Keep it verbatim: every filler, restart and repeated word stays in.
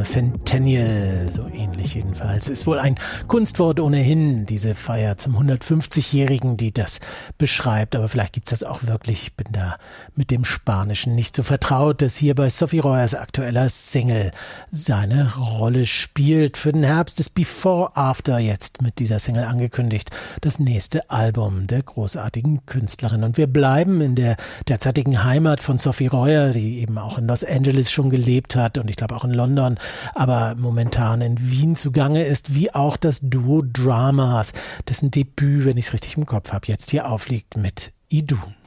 Centennial, so ähnlich jedenfalls. Ist wohl ein Kunstwort ohnehin, diese Feier zum hundertfünfzigjährigen, die das beschreibt. Aber vielleicht gibt's das auch wirklich. Ich bin da mit dem Spanischen nicht so vertraut, dass hier bei Sophie Royers aktueller Single seine Rolle spielt. Für den Herbst ist Before After jetzt mit dieser Single angekündigt. Das nächste Album der großartigen Künstlerin. Und wir bleiben in der derzeitigen Heimat von Sophie Royer, die eben auch in Los Angeles schon gelebt hat und ich glaube auch in London, aber momentan in Wien zugange ist, wie auch das Duo Dramas, dessen Debüt, wenn ich es richtig im Kopf habe, jetzt hier aufliegt mit Idun.